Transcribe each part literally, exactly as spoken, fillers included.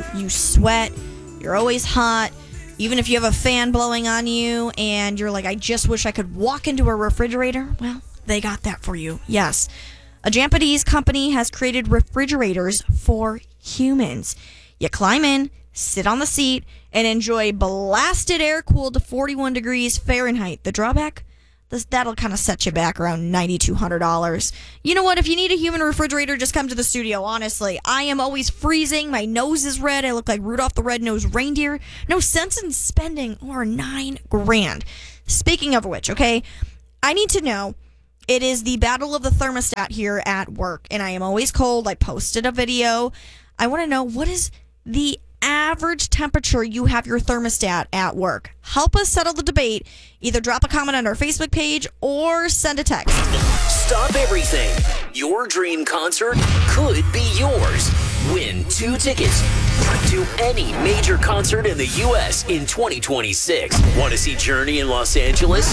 you sweat, you're always hot, even if you have a fan blowing on you and you're like, I just wish I could walk into a refrigerator. Well, they got that for you. Yes. A Japanese company has created refrigerators for humans. You climb in, sit on the seat, and enjoy blasted air cooled to forty-one degrees Fahrenheit. The drawback? This, that'll kind of set you back around nine thousand two hundred dollars. You know what? If you need a human refrigerator, just come to the studio, honestly. I am always freezing. My nose is red. I look like Rudolph the Red-Nosed Reindeer. No sense in spending over nine grand. Speaking of which, okay, I need to know, it is the battle of the thermostat here at work, and I am always cold. I posted a video. I want to know, what is the average temperature you have your thermostat at work? Help us settle the debate. Either drop a comment on our Facebook page or send a text. Stop everything. Your dream concert could be yours. Win two tickets to any major concert in the U S in twenty twenty-six. Want to see Journey in Los Angeles?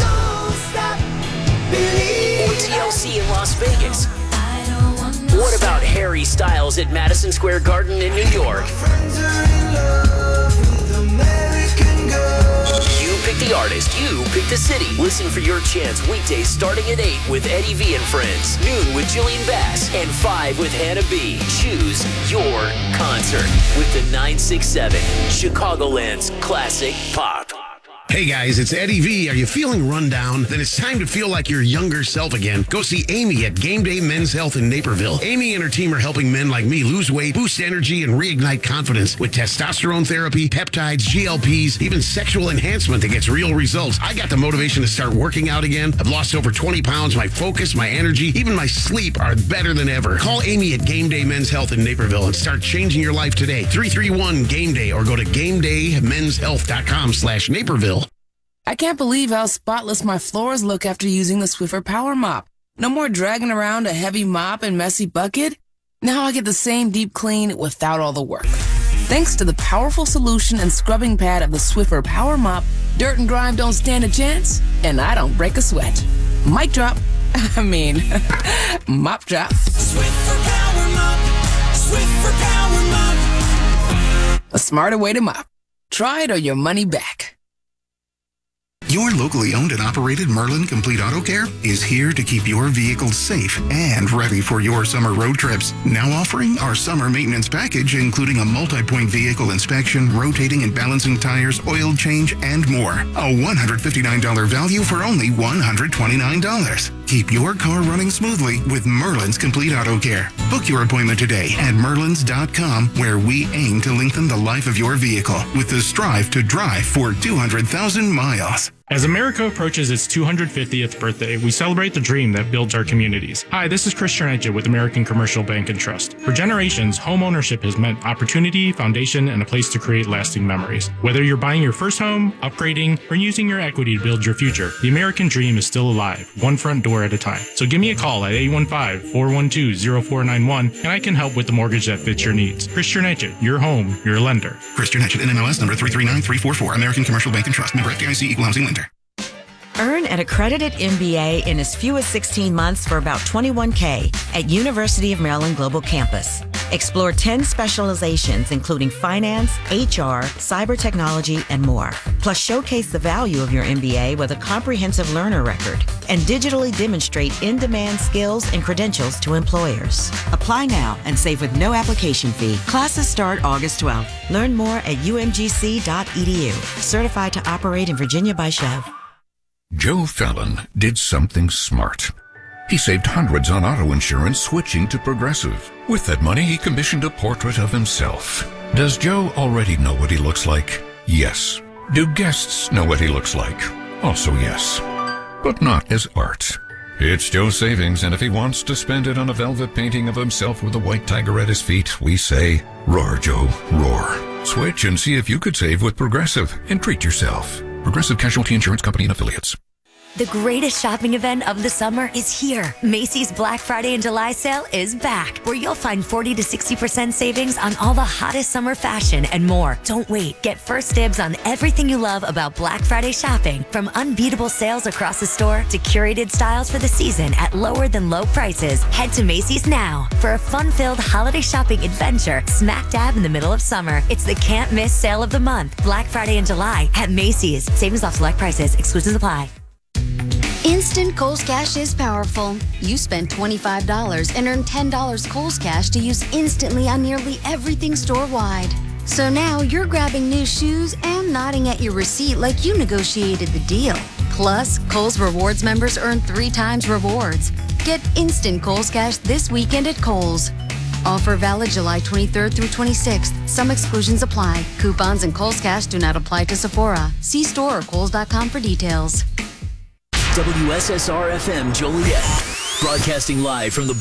Or T L C in Las Vegas? What about Harry Styles at Madison Square Garden in New York? You pick the artist, you pick the city. Listen for your chance weekdays starting at eight with Eddie V and Friends, noon with Jillian Bass, and five with Hannah B. Choose your concert with the nine six seven Chicagoland's Classic Pop. Hey guys, it's Eddie V. Are you feeling run down? Then it's time to feel like your younger self again. Go see Amy at Game Day Men's Health in Naperville. Amy and her team are helping men like me lose weight, boost energy, and reignite confidence with testosterone therapy, peptides, G L Ps, even sexual enhancement that gets real results. I got the motivation to start working out again. I've lost over twenty pounds. My focus, my energy, even my sleep are better than ever. Call Amy at Game Day Men's Health in Naperville and start changing your life today. three three one game day or go to game day men's health dot com slash Naperville. I can't believe how spotless my floors look after using the Swiffer Power Mop. No more dragging around a heavy mop and messy bucket. Now I get the same deep clean without all the work. Thanks to the powerful solution and scrubbing pad of the Swiffer Power Mop, dirt and grime don't stand a chance, and I don't break a sweat. Mic drop. I mean, mop drop. Swiffer Power Mop. Swiffer Power Mop. A smarter way to mop. Try it or your money back. Your locally owned and operated Merlin Complete Auto Care is here to keep your vehicle safe and ready for your summer road trips. Now offering our summer maintenance package, including a multi-point vehicle inspection, rotating and balancing tires, oil change, and more. A one hundred fifty-nine dollars value for only one hundred twenty-nine dollars. Keep your car running smoothly with Merlin's Complete Auto Care. Book your appointment today at merlins dot com, where we aim to lengthen the life of your vehicle with the strive to drive for two hundred thousand miles. As America approaches its two hundred fiftieth birthday, we celebrate the dream that builds our communities. Hi, this is Chris Chernetja with American Commercial Bank and Trust. For generations, home ownership has meant opportunity, foundation, and a place to create lasting memories. Whether you're buying your first home, upgrading, or using your equity to build your future, the American dream is still alive, one front door at a time. So give me a call at eight one five, four one two, zero four nine one, and I can help with the mortgage that fits your needs. Chris Chernetja, your home, your lender. Chris Chernetja, N M L S number three three nine three four four, American Commercial Bank and Trust, member F D I C, equal housing lender. Earn an accredited M B A in as few as sixteen months for about twenty-one thousand dollars at University of Maryland Global Campus. Explore ten specializations, including finance, H R, cyber technology, and more. Plus, showcase the value of your M B A with a comprehensive learner record and digitally demonstrate in-demand skills and credentials to employers. Apply now and save with no application fee. Classes start August twelfth. Learn more at u m g c dot e d u. Certified to operate in Virginia by Chev. Joe Fallon did something smart. He saved hundreds on auto insurance switching to Progressive. With that money, he commissioned a portrait of himself. Does Joe already know what he looks like? Yes. Do guests know what he looks like? Also yes. But not as art. It's Joe's savings, and if he wants to spend it on a velvet painting of himself with a white tiger at his feet, we say, roar, Joe, roar. Switch and see if you could save with Progressive and treat yourself. Progressive Casualty Insurance Company and Affiliates. The greatest shopping event of the summer is here. Macy's Black Friday and July sale is back, where you'll find forty to sixty percent savings on all the hottest summer fashion and more. Don't wait. Get first dibs on everything you love about Black Friday shopping, from unbeatable sales across the store to curated styles for the season at lower than low prices. Head to Macy's now for a fun-filled holiday shopping adventure smack dab in the middle of summer. It's the can't miss sale of the month, Black Friday and July at Macy's. Savings off select prices. Exclusions apply. Instant Kohl's Cash is powerful. You spend twenty-five dollars and earn ten dollars Kohl's Cash to use instantly on nearly everything store-wide. So now you're grabbing new shoes and nodding at your receipt like you negotiated the deal. Plus, Kohl's Rewards members earn three times rewards. Get instant Kohl's Cash this weekend at Kohl's. Offer valid July twenty-third through twenty-sixth. Some exclusions apply. Coupons and Kohl's Cash do not apply to Sephora. See store or kohls dot com for details. W S S R F M Joliet, broadcasting live from the